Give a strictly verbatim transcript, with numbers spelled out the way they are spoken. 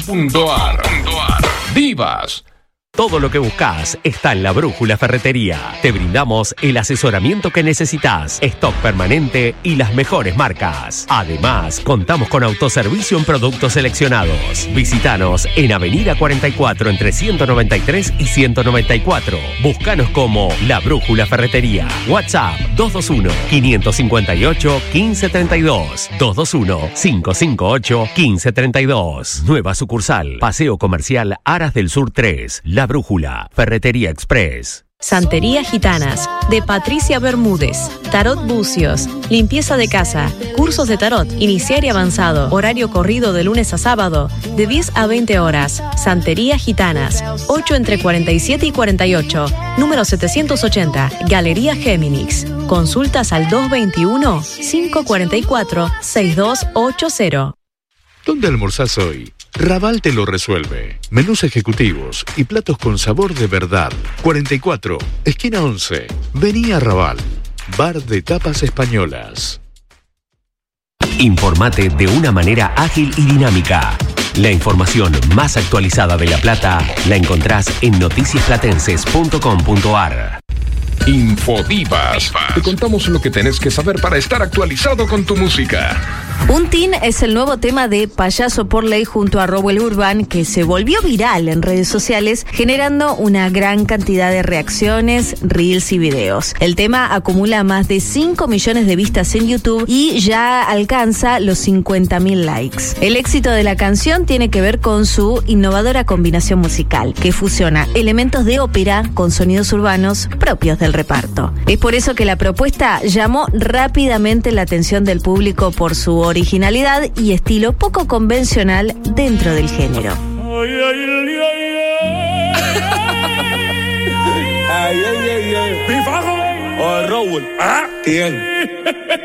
Punto ar. Divas. Todo lo que buscas está en La Brújula Ferretería. Te brindamos el asesoramiento que necesitas, stock permanente y las mejores marcas. Además, contamos con autoservicio en productos seleccionados. Visítanos en Avenida cuarenta y cuatro entre ciento noventa y tres y ciento noventa y cuatro. Búscanos como La Brújula Ferretería. WhatsApp dos dos uno, cinco cinco ocho, uno cinco tres dos. dos dos uno, cinco cinco ocho, uno cinco tres dos. Nueva sucursal. Paseo Comercial Aras del Sur tres. La Brújula, Ferretería Express. Santería Gitanas, de Patricia Bermúdez. Tarot Bucios, limpieza de casa, cursos de tarot, iniciar y avanzado, horario corrido de lunes a sábado, de diez a veinte horas. Santería Gitanas, ocho entre cuarenta y siete y cuarenta y ocho, número setecientos ochenta, Galería Géminis. Consultas al dos veintiuno, cinco cuarenta y cuatro, sesenta y dos ochenta. ¿Dónde almorzás hoy? Raval te lo resuelve. Menús ejecutivos y platos con sabor de verdad. cuarenta y cuatro, esquina once. Vení a Raval. Bar de tapas españolas. Informate de una manera ágil y dinámica. La información más actualizada de La Plata la encontrás en noticias platenses punto com punto ar. Infodivas. Te contamos lo que tenés que saber para estar actualizado con tu música. Un Teen es el nuevo tema de Payaso por Ley junto a Rowell Urban, que se volvió viral en redes sociales, generando una gran cantidad de reacciones, reels y videos. El tema acumula más de cinco millones de vistas en YouTube y ya alcanza los cincuenta mil likes. El éxito de la canción tiene que ver con su innovadora combinación musical, que fusiona elementos de ópera con sonidos urbanos propios del reparto. Es por eso que la propuesta llamó rápidamente la atención del público por su originalidad y estilo poco convencional dentro del género. Ay, ay, ay, ay, ay. Pifajo. Oh, Raúl. Ah, ¿quién?